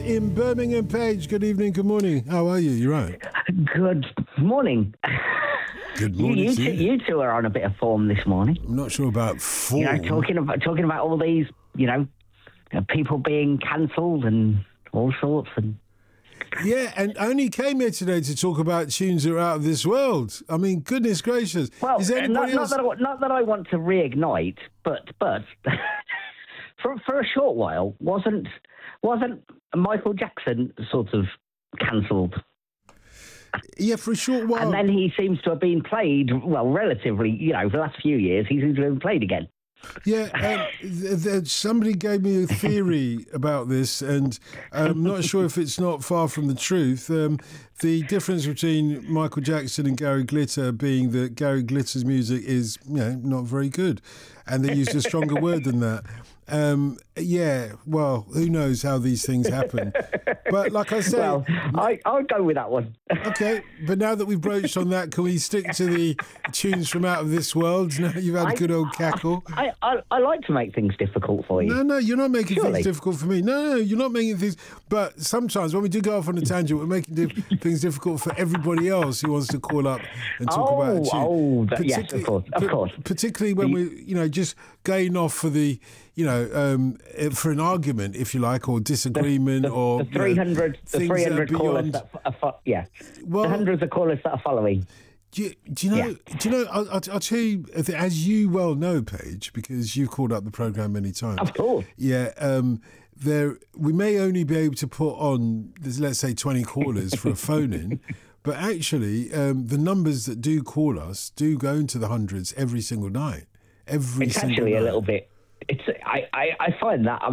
In Birmingham, Page, good evening, good morning. How are you? You right? Good morning. Good morning to you. You two are on a bit of form this morning. I'm not sure about form. You know, talking about all these, people being cancelled and all sorts. And yeah, and I only came here today to talk about tunes that are out of this world. I mean, goodness gracious. Well, is anybody else... not that I want to reignite, but for a short while, wasn't Michael Jackson sort of cancelled? Yeah, for a short while. And then he seems to have been played, well, relatively, for the last few years, he seems to have been played again. Yeah, somebody gave me a theory about this, and I'm not sure if it's not far from the truth. The difference between Michael Jackson and Gary Glitter being that Gary Glitter's music is, not very good, and they used a stronger word than that. Yeah, well, who knows how these things happen. But like I say... Well, I'll go with that one. Okay, but now that we've broached on that, can we stick to the tunes from out of this world? Now you've had a good old cackle. I like to make things difficult for you. No, you're not making things difficult for me. No, you're not making things... But sometimes when we do go off on a tangent, we're making things difficult for everybody else who wants to call up and talk about a tune. Yes, of course. Particularly when we're, just going off for the... for an argument, if you like, or disagreement, the 300 callers that the hundreds of callers that are following. Do you know? I'll tell you, as you well know, Paige, because you've called up the program many times. Of course. Yeah. We may only be able to put on, let's say, 20 callers for a phone in. But actually, the numbers that do call us do go into the hundreds every single night. It's actually a little bit. I find that,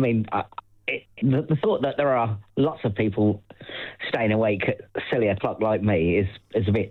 the thought that there are lots of people staying awake at silly o'clock like me is a bit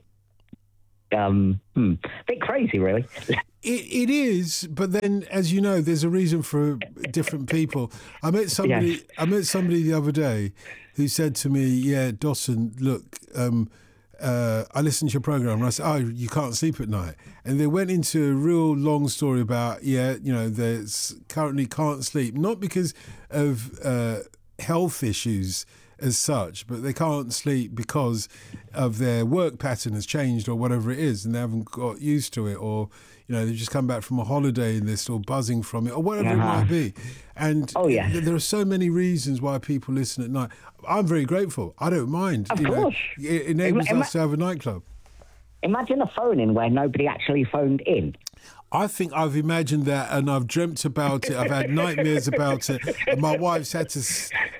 crazy, really. It is, but then, as you know, there's a reason for different people. I met somebody the other day who said to me, "Yeah, Dawson, look, I listened to your program," and I said, "Oh, you can't sleep at night." And they went into a real long story about, they currently can't sleep, not because of health issues as such, but they can't sleep because of their work pattern has changed or whatever it is, and they haven't got used to it, or they've just come back from a holiday and they're still buzzing from it, or whatever it might be. And there are so many reasons why people listen at night. I'm very grateful. I don't mind. Of course. It enables us to have a nightclub. Imagine a phone-in where nobody actually phoned in. I think I've imagined that, and I've dreamt about it. I've had nightmares about it. And my wife's had to,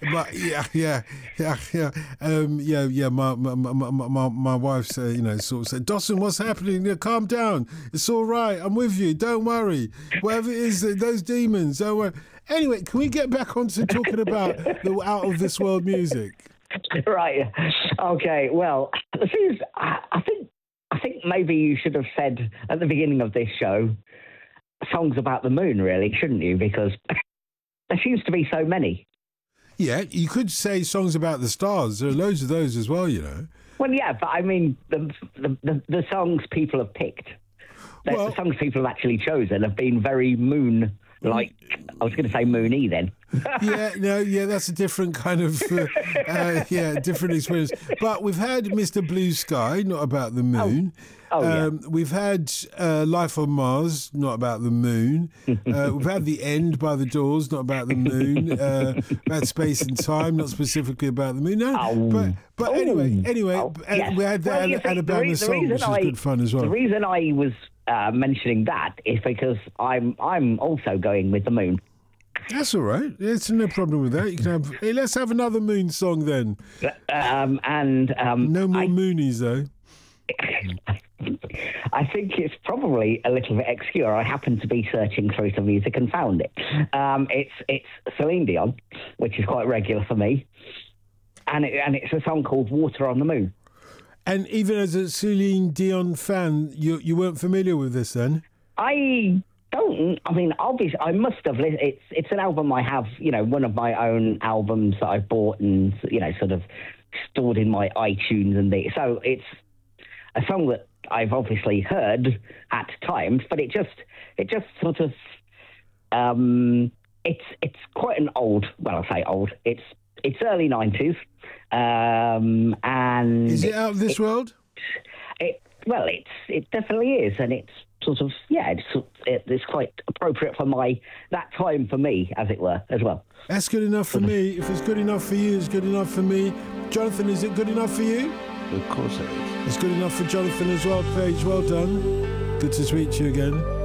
My wife's, sort of said, "Dawson, what's happening? Calm down. It's all right. I'm with you. Don't worry. Whatever it is, those demons. Don't worry." Anyway, can we get back onto talking about the out of this world music? Right. Okay. Well, the thing is, I think maybe you should have said at the beginning of this show songs about the moon, really, shouldn't you? Because there seems to be so many. Yeah, you could say songs about the stars. There are loads of those as well, Well, yeah, but I mean, the songs people have picked, the songs people have actually chosen have been very moon. I was going to say moony then. That's a different kind of, different experience. But we've had Mr. Blue Sky, not about the moon. We've had Life on Mars, not about the moon. We've had The End by The Doors, not about the moon. We've had Space and Time, not specifically about the moon. No, but anyway, we had the Alabama song, which was good fun as well. The reason I was mentioning that is because I'm also going with the moon. That's all right. There's no problem with that. You can have. Hey, let's have another moon song then. No more moonies though. I think it's probably a little bit obscure. I happened to be searching through some music and found it. It's Celine Dion, which is quite regular for me, and it's a song called "Water on the Moon." And even as a Celine Dion fan, you weren't familiar with this then? I don't. I mean, obviously, I must have. It's an album I have. One of my own albums that I've bought and sort of stored in my iTunes so it's a song that I've obviously heard at times, but it just sort of it's quite an old. Well, I say old. It's it's early 90s, and is it out of this world? It definitely is, and it's sort of it's quite appropriate for that time for me, as it were, as well. That's good enough for me. If it's good enough for you, it's good enough for me. Jonathan, is it good enough for you? Of course it is. It's good enough for Jonathan as well, Paige. Well done. Good to speak to you again.